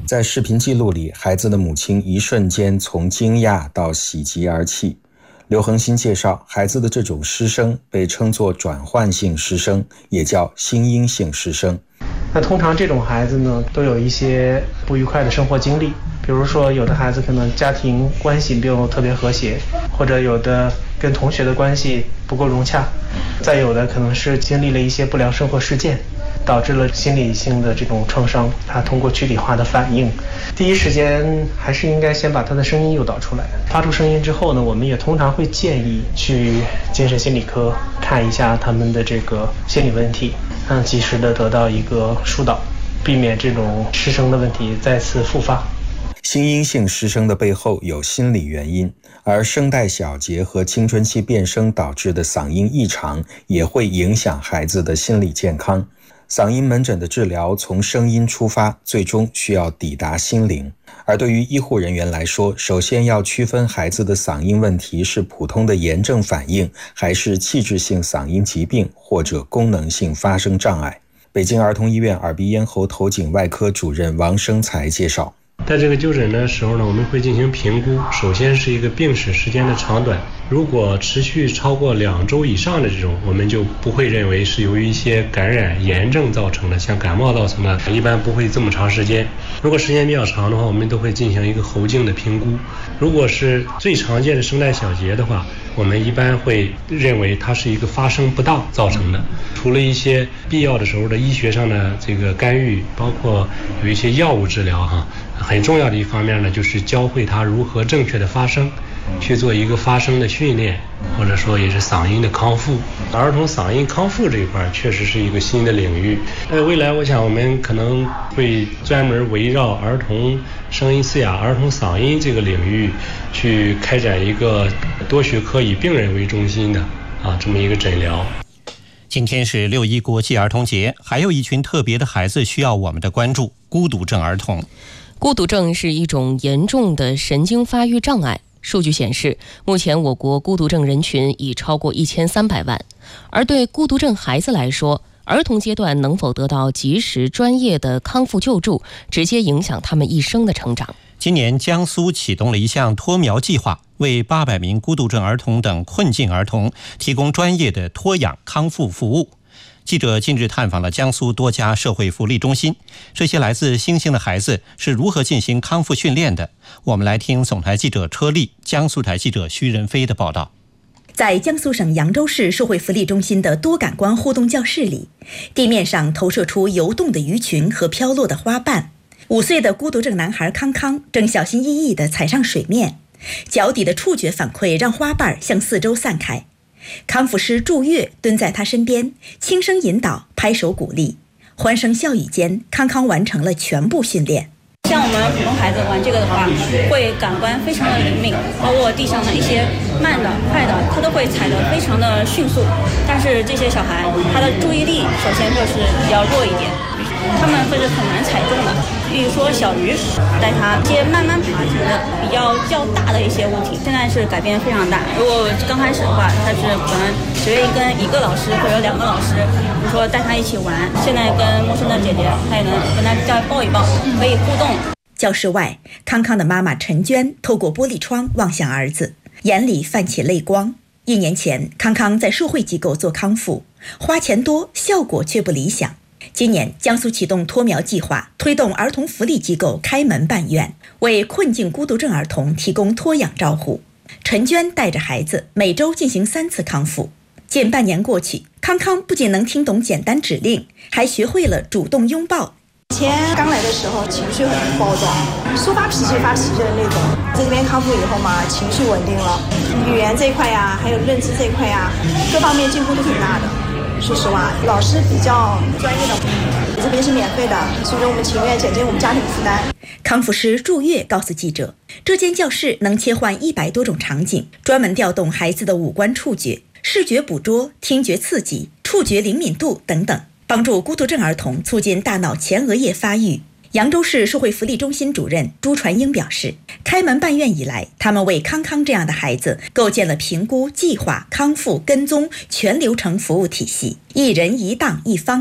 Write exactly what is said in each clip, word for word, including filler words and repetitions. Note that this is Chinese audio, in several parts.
在视频记录里，孩子的母亲一瞬间从惊讶到喜极而泣。刘恒新介绍，孩子的这种失声被称作转换性失声，也叫心因性失声。 那通常这种孩子呢，都有一些不愉快的生活经历，比如说有的孩子可能家庭关系并不特别和谐，或者有的跟同学的关系不够融洽，再有的可能是经历了一些不良生活事件，导致了心理性的这种创伤，他通过躯体化的反应，第一时间还是应该先把他的声音诱导出来。发出声音之后呢，我们也通常会建议去精神心理科看一下他们的这个心理问题，让及时的得到一个疏导，避免这种失声的问题再次复发。 心因性失声的背后有心理原因，而声带小结和青春期变声导致的嗓音异常也会影响孩子的心理健康。嗓音门诊的治疗从声音出发，最终需要抵达心灵。而对于医护人员来说，首先要区分孩子的嗓音问题是普通的炎症反应，还是器质性嗓音疾病或者功能性发声障碍。北京儿童医院耳鼻咽喉头颈外科主任王生才介绍， 在这个就诊的时候呢，我们会进行评估，首先是一个病史时间的长短，如果持续超过两周以上的这种，我们就不会认为是由于一些感染炎症造成的，像感冒造成的，一般不会这么长时间。如果时间比较长的话，我们都会进行一个喉镜的评估。如果是最常见的声带小结的话，我们一般会认为它是一个发声不当造成的。除了一些必要的时候的医学上的这个干预，包括有一些药物治疗哈，很重要的一方面呢，就是教会他如何正确的发声，去做一个发声的训练，或者说也是嗓音的康复。儿童嗓音康复这一块确实是一个新的领域。呃，未来我想我们可能会专门围绕儿童声音嘶哑、儿童嗓音这个领域去开展一个多学科以病人为中心的啊这么一个诊疗。 今天是六一国际儿童节，还有一群特别的孩子需要我们的关注——孤独症儿童。 孤独症是一种严重的神经发育障碍。数据显示，目前我国孤独症人群已超过一千三百万。而对孤独症孩子来说，儿童阶段能否得到及时专业的康复救助，直接影响他们一生的成长。 今年江苏启动了一项托苗计划，为八百名孤独症儿童等困境儿童提供专业的托养康复服务。记者近日探访了江苏多家社会福利中心，这些来自新兴的孩子是如何进行康复训练的？我们来听总台记者车丽、江苏台记者徐仁飞的报道。 在江苏省扬州市社会福利中心的多感官互动教室里，地面上投射出游动的鱼群和飘落的花瓣。五岁的孤独症男孩康康正小心翼翼地踩上水面，脚底的触觉反馈让花瓣向四周散开。康复师祝月蹲在他身边，轻声引导，拍手鼓励。欢声笑语间，康康完成了全部训练。 像我们普通孩子玩这个的话，会感官非常的灵敏，包括地上的一些慢的、快的，他都会踩得非常的迅速。但是这些小孩，他的注意力首先就是比较弱一点，他们会是很难踩中的。比如说小鱼，带他接慢慢爬行的比较较大的一些物体，现在是改变非常大。如果刚开始的话，他是可能只愿意跟一个老师或者两个老师，比如说带他一起玩。现在跟陌生的姐姐，他也能跟他再抱一抱，可以互动。 教室外，康康的妈妈陈娟透过玻璃窗望向儿子，眼里泛起泪光。一年前，康康在社会机构做康复，花钱多，效果却不理想。今年，江苏启动托苗计划，推动儿童福利机构开门办院，为困境孤独症儿童提供托养照护。陈娟带着孩子每周进行三次康复。近半年过去，康康不仅能听懂简单指令，还学会了主动拥抱。 以前刚来的时候情绪很暴躁，说发脾气发脾气的那种，在这边康复以后嘛，情绪稳定了，语言这一块呀，还有认知这一块呀，各方面进步都挺大的。说实话，老师比较专业的，这边是免费的，所以说我们情愿减轻我们家庭负担。 康复师祝月告诉记者，这间教室能切换一百多种场景，专门调动孩子的五官触觉、视觉捕捉、听觉刺激、触觉灵敏度等等，帮助孤独症儿童促进大脑前额叶发育。扬州市社会福利中心主任朱传英表示，开门办院以来，他们为康康这样的孩子构建了评估、计划、康复、跟踪全流程服务体系，一人一档一方案。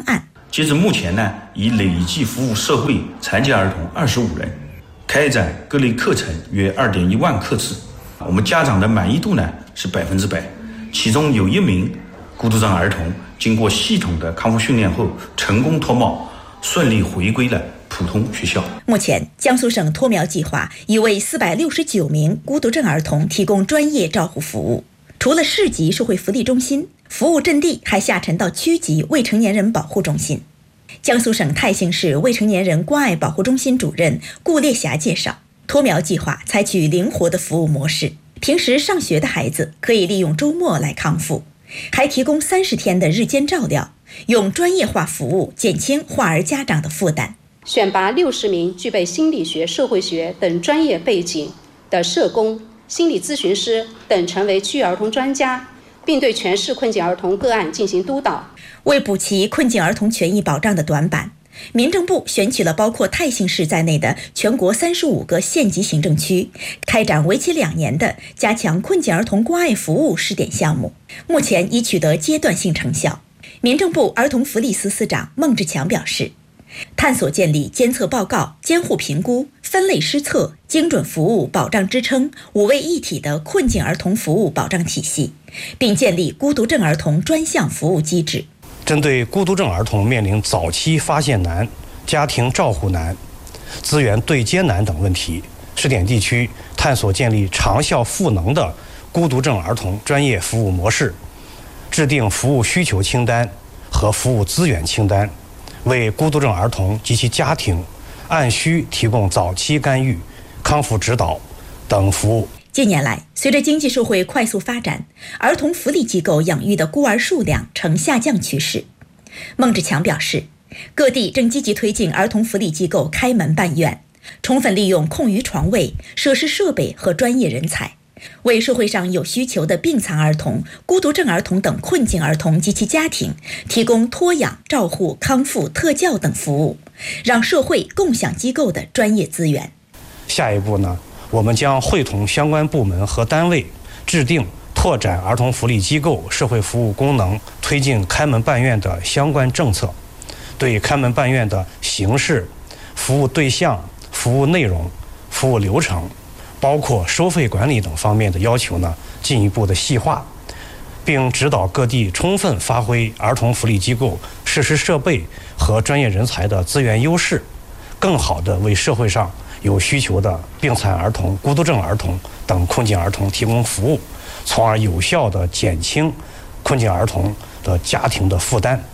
截至目前呢，已累计服务社会残疾儿童二十五人，开展各类课程约二点一万课次。我们家长的满意度呢是百分之百，其中有一名孤独症儿童经过系统的康复训练后，成功脱毛，顺利回归了普通学校。 目前，江苏省脱苗计划已为四百六十九名孤独症儿童提供专业照护服务。除了市级社会福利中心，服务阵地还下沉到区级未成年人保护中心。江苏省泰兴市未成年人关爱保护中心主任顾烈霞介绍，脱苗计划采取灵活的服务模式，平时上学的孩子可以利用周末来康复，还提供三十天的日间照料，用专业化服务减轻患儿家长的负担。 选拔六十名具备心理学、社会学等专业背景的社工、心理咨询师等成为区域儿童专家，并对全市困境儿童个案进行督导。 为补齐困境儿童权益保障的短板，民政部选取了包括泰兴市在内的全国三十五个县级行政区，开展为期两年的加强困境儿童关爱服务试点项目，目前已取得阶段性成效。民政部儿童福利司司长孟志强表示，探索建立监测报告、监护评估、分类施测、精准服务保障支撑五位一体的困境儿童服务保障体系，并建立孤独症儿童专项服务机制。 针对孤独症儿童面临早期发现难、家庭照护难、资源对接难等问题，试点地区探索建立长效赋能的孤独症儿童专业服务模式，制定服务需求清单和服务资源清单，为孤独症儿童及其家庭按需提供早期干预、康复指导等服务。 近年来，随着经济社会快速发展，儿童福利机构养育的孤儿数量呈下降趋势。孟志强表示，各地正积极推进儿童福利机构开门办院，充分利用空余床位、设施设备和专业人才，为社会上有需求的病残儿童、孤独症儿童等困境儿童及其家庭提供托养、照护、康复、特教等服务，让社会共享机构的专业资源。 下一步呢，我们将会同相关部门和单位制定拓展儿童福利机构社会服务功能、推进开门办院的相关政策，对开门办院的形式、服务对象、服务内容、服务流程，包括收费管理等方面的要求呢，进一步的细化，并指导各地充分发挥儿童福利机构设施设备和专业人才的资源优势，更好地为社会上有需求的病残儿童、孤独症儿童等困境儿童提供服务，从而有效地减轻困境儿童的家庭的负担。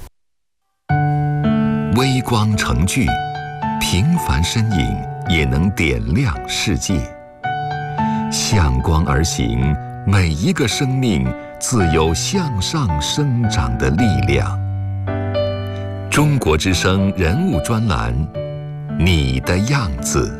微光成炬，平凡身影也能点亮世界。向光而行，每一个生命自有向上生长的力量。中国之声人物专栏，你的样子。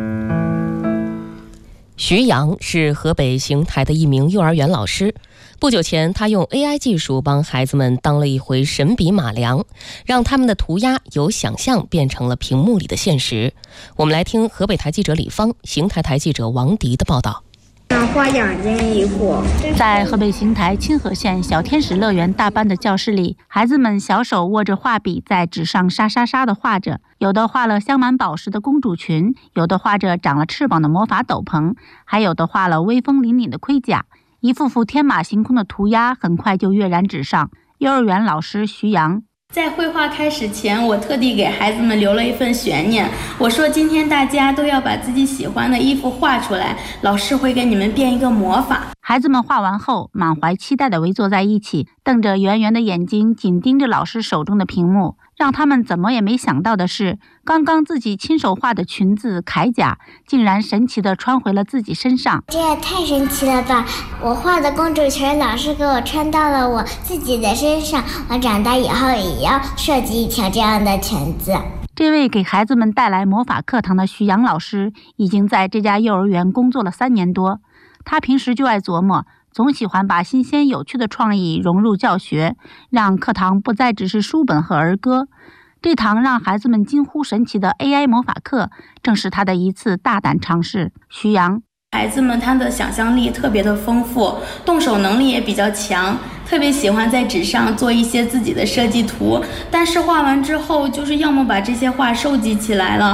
徐阳是河北邢台的一名幼儿园老师。不久前，他用 A I 技术帮孩子们当了一回神笔马良，让他们的涂鸦由想象变成了屏幕里的现实。我们来听河北台记者李芳、邢台台记者王迪的报道。 画眼睛一幅。在河北邢台清河县小天使乐园大班的教室里，孩子们小手握着画笔在纸上沙沙沙地画着，有的画了镶满宝石的公主裙，有的画着长了翅膀的魔法斗篷，还有的画了威风凛凛的盔甲。一幅幅天马行空的涂鸦很快就跃然纸上。幼儿园老师徐阳， 在绘画开始前，我特地给孩子们留了一份悬念。我说今天大家都要把自己喜欢的衣服画出来，老师会给你们变一个魔法。 孩子们画完后，满怀期待地围坐在一起，瞪着圆圆的眼睛，紧盯着老师手中的屏幕。让他们怎么也没想到的是，刚刚自己亲手画的裙子、铠甲，竟然神奇地穿回了自己身上。 这也太神奇了吧！我画的公主裙，老师给我穿到了我自己的身上，我长大以后也要设计一条这样的裙子。 这位给孩子们带来魔法课堂的徐阳老师，已经在这家幼儿园工作了三年多。他平时就爱琢磨，总喜欢把新鲜有趣的创意融入教学，让课堂不再只是书本和儿歌。这堂让孩子们惊呼神奇的 A I 魔法课，正是他的一次大胆尝试。徐阳， 孩子们他的想象力特别的丰富，动手能力也比较强， 特别喜欢在纸上做一些自己的设计图，但是画完之后就是要么把这些画收集起来了，